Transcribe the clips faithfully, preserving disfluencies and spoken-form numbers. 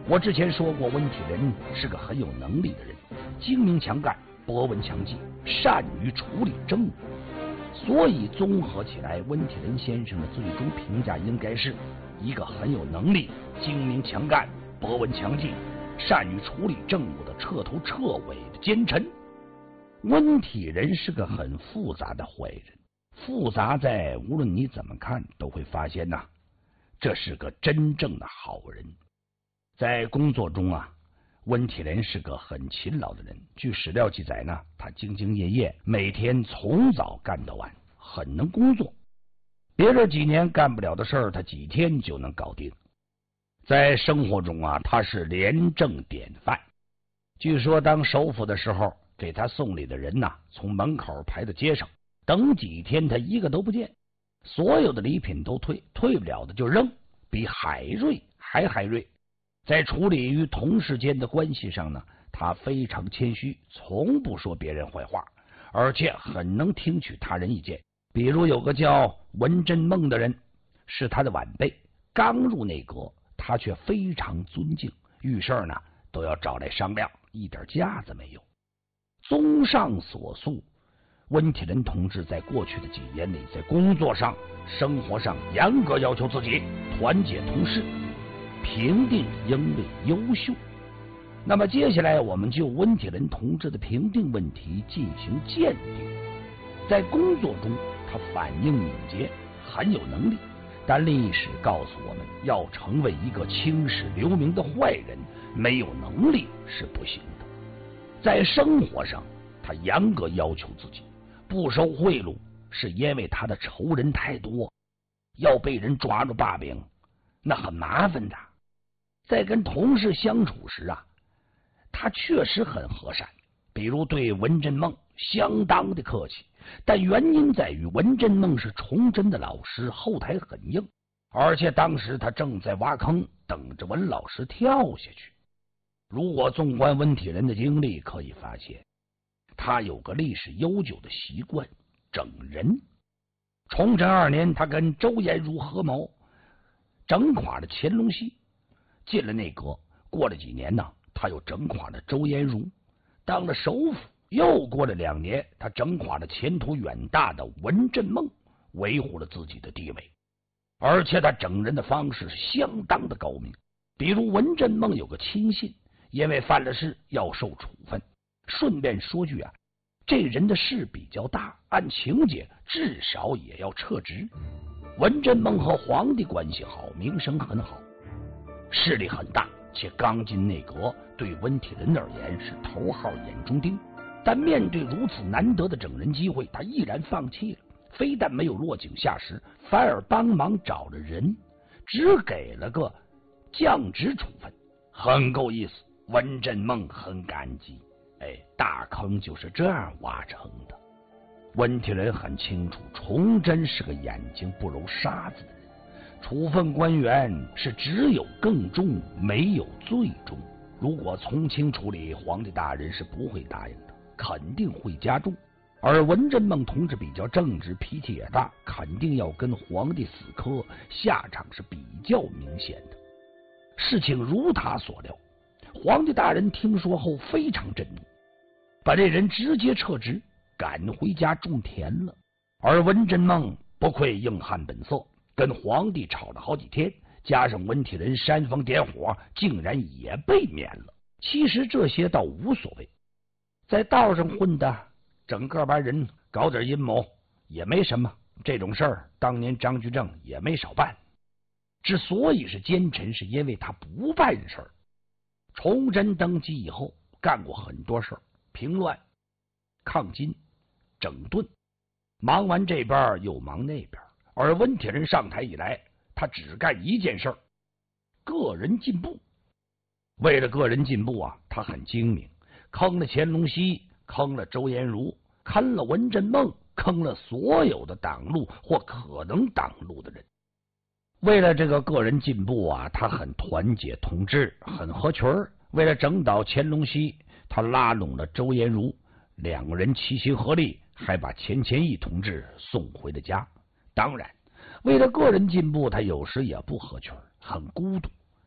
我之前说过，温体仁是个很有能力的人，精明强干，博闻强记，善于处理政务。所以综合起来，温体仁先生的最终评价应该是一个很有能力、精明强干、博闻强记、善于处理政务的彻头彻尾的奸臣。温体仁是个很复杂的坏人，复杂在无论你怎么看都会发现呐、啊，这是个真正的好人。在工作中啊，温体仁是个很勤劳的人。据史料记载呢，他兢兢业业，每天从早干到晚，很能工作。别人几年干不了的事儿，他几天就能搞定。在生活中啊，他是廉政典范。据说当首府的时候，给他送礼的人呐、啊，从门口排到街上，等几天他一个都不见，所有的礼品都退，退不了的就扔，比海瑞还海瑞。在处理与同事间的关系上呢，他非常谦虚，从不说别人坏话，而且很能听取他人意见。比如有个叫文振梦的人，是他的晚辈，刚入内阁，他却非常尊敬，遇事呢都要找来商量，一点架子没有。综上所述，温体仁同志在过去的几年里，在工作上、生活上严格要求自己，团结同事，评定应为优秀。那么接下来我们就温体仁同志的评定问题进行鉴定。在工作中，他反应敏捷，很有能力，但历史告诉我们，要成为一个青史留名的坏人，没有能力是不行的。在生活上，他严格要求自己，不收贿赂，是因为他的仇人太多，要被人抓住把柄，那很麻烦的。在跟同事相处时啊，他确实很和善，比如对文振梦相当的客气，但原因在于文振梦是崇祯的老师，后台很硬，而且当时他正在挖坑，等着文老师跳下去。如果纵观温体仁的经历，可以发现他有个历史悠久的习惯，整人。崇祯二年，他跟周延儒合谋，整垮了乾隆系，进了内阁。过了几年呢，他又整垮了周延儒，当了首辅。又过了两年，他整垮了前途远大的文振梦，维护了自己的地位。而且他整人的方式是相当的高明。比如文振梦有个亲信，因为犯了事要受处分。顺便说句啊，这人的事比较大，按情节至少也要撤职。文振梦和皇帝关系好，名声很好，势力很大，且刚进内阁，对温体仁而言是头号眼中钉。但面对如此难得的整人机会，他毅然放弃了，非但没有落井下石，反而帮忙找了人，只给了个降职处分，很够意思。温振梦很感激，哎，大坑就是这样挖成的。温体仁很清楚，崇祯是个眼睛不揉沙子的人，处分官员是只有更重，没有最重。如果从轻处理，皇帝大人是不会答应的，肯定会加重。而文振梦同志比较正直，脾气也大，肯定要跟皇帝死磕，下场是比较明显的。事情如他所料，皇帝大人听说后非常震怒，把这人直接撤职，赶回家种田了。而文振梦不愧硬汉本色，跟皇帝吵了好几天，加上温体仁煽风点火，竟然也被免了。其实这些倒无所谓，在道上混的整个班人搞点阴谋也没什么，这种事儿当年张居正也没少办。之所以是奸臣，是因为他不办事儿。崇祯登基以后干过很多事儿，平乱、抗金、整顿，忙完这边又忙那边。而温体仁上台以来，他只干一件事，个人进步。为了个人进步啊，他很精明，坑了乾隆熙，坑了周延儒，坑了文振梦，坑了所有的挡路或可能挡路的人。为了这个个人进步啊，他很团结同志，很合群儿。为了整倒乾隆熙，他拉拢了周延儒，两个人齐心合力，还把钱谦益同志送回了家。当然，为了个人进步，他有时也不合群，很孤独。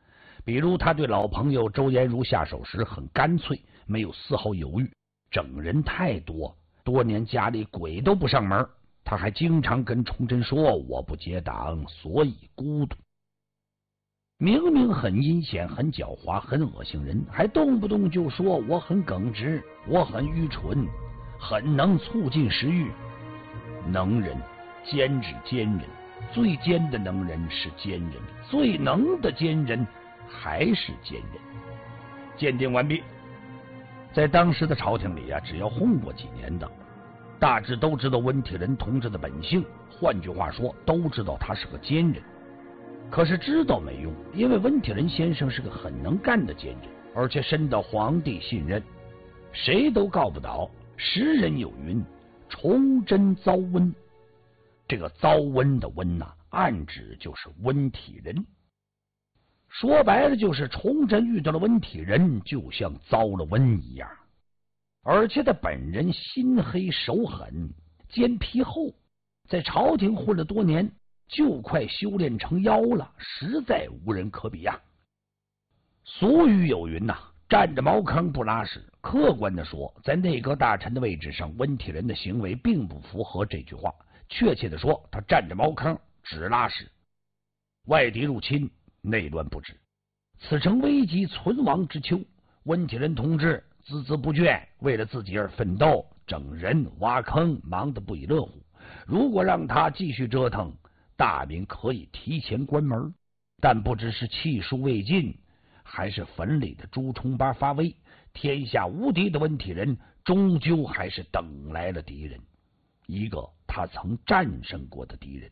比如他对老朋友周延儒下手时很干脆，没有丝毫犹豫。整人太多，多年家里鬼都不上门，他还经常跟崇祯说我不结党，所以孤独。明明很阴险，很狡猾，很恶心人，还动不动就说我很耿直，我很愚蠢，很能促进食欲。能人奸指奸人，最奸的能人是奸人，最能的奸人还是奸人。鉴定完毕。在当时的朝廷里啊，只要混过几年的，大致都知道温体仁同志的本性，换句话说，都知道他是个奸人。可是知道没用，因为温体仁先生是个很能干的奸人，而且深得皇帝信任，谁都告不倒。时人有云：崇祯遭瘟。这个遭瘟的瘟呐、啊，暗指就是温体仁。说白了，就是崇祯遇到了温体仁，就像遭了瘟一样。而且他本人心黑手狠，奸皮厚，在朝廷混了多年，就快修炼成妖了，实在无人可比呀、啊。俗语有云呐、啊，占着茅坑不拉屎。客观的说，在内阁大臣的位置上，温体仁的行为并不符合这句话。确切的说，他占着茅坑只拉屎。外敌入侵，内乱不止，此诚危急存亡之秋。温体仁同志孜孜不倦，为了自己而奋斗，整人挖坑，忙得不亦乐乎。如果让他继续折腾，大明可以提前关门。但不知是气数未尽，还是坟里的朱重八发威，天下无敌的温体仁终究还是等来了敌人，一个他曾战胜过的敌人。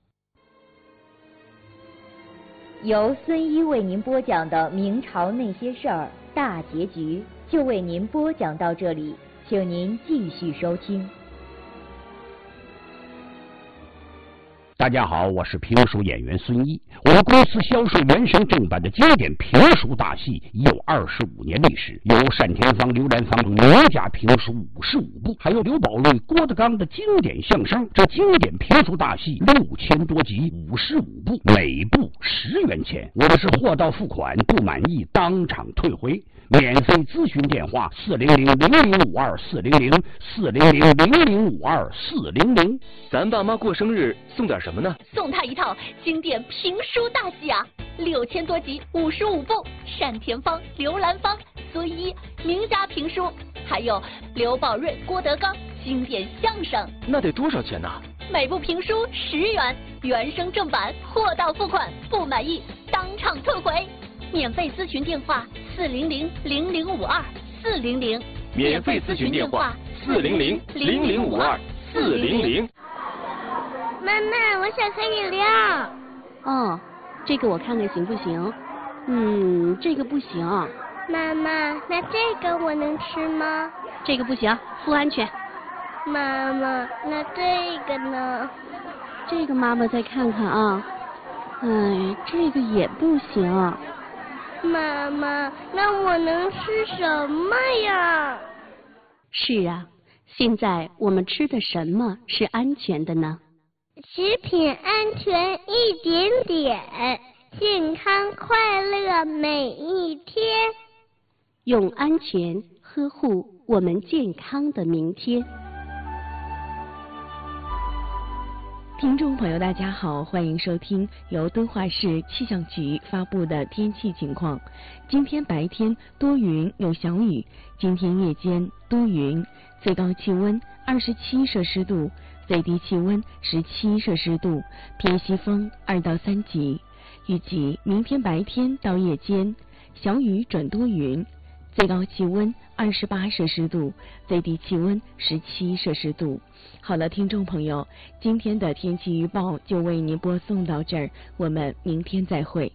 由孙一为您播讲的明朝那些事儿大结局就为您播讲到这里，请您继续收听。 大家好，我是评书演员孙一。我们公司销售原声正版的经典评书大戏已有二十五年历史，有单田芳、刘兰芳名家评书五十五部，还有刘宝瑞、郭德纲的经典相声。这经典评书大戏六千多集，五十五部，每部十元钱。我们是货到付款，不满意当场退回。免费咨询电话：四零零零零五二四零零四零零零零五二四零零。 咱爸妈过生日送点什么呢？ 送他一套经典评书大戏啊，六千多集，五十五部，单田芳、刘兰芳、孙一名家评书，还有刘宝瑞、郭德纲经典相声。 那得多少钱呢？ 每部评书十元，原声正版，货到付款，不满意当场退回。免费咨询电话：四零零零零五二四零零。 免费咨询电话：四零零零零五二四零零。 妈妈，我想喝饮料。 哦，这个我看看行不行？嗯，这个不行。 妈妈，那这个我能吃吗？ 这个不行，不安全。 妈妈，那这个呢？ 这个妈妈再看看啊。哎，这个也不行。 妈妈，那我能吃什么呀？ 是啊，现在我们吃的什么是安全的呢？ 食品安全一点点，健康快乐每一天。 用安全呵护我们健康的明天。 听众朋友大家好，欢迎收听由敦化市气象局发布的天气情况。今天白天多云有小雨，今天夜间多云，最高气温二十七摄氏度，最低气温十七摄氏度，偏西风二到三级。预计明天白天到夜间小雨转多云，最高气温二十八摄氏度，最低气温十七摄氏度。好了，听众朋友，今天的天气预报就为您播送到这儿，我们明天再会。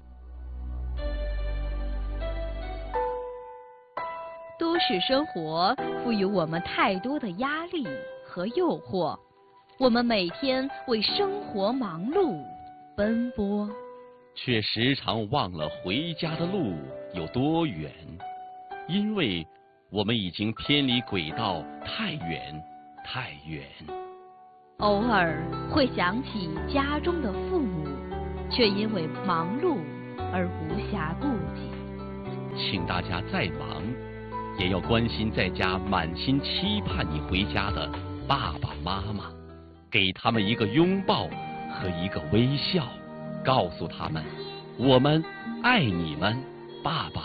都市生活赋予我们太多的压力和诱惑，我们每天为生活忙碌奔波， 却时常忘了回家的路有多远，因为我们已经偏离轨道太远太远。 偶尔会想起家中的父母，却因为忙碌而无暇顾及。 请大家再忙，也要关心在家满心期盼你回家的爸爸妈妈，给他们一个拥抱和一个微笑，告诉他们我们爱你们，爸爸